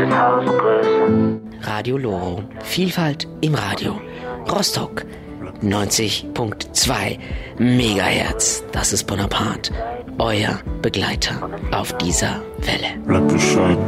Radio Loro. Vielfalt im Radio. Rostock 90.2 Megahertz. Das ist Bonaparte, euer Begleiter auf dieser Welle. Bleibt bescheiden.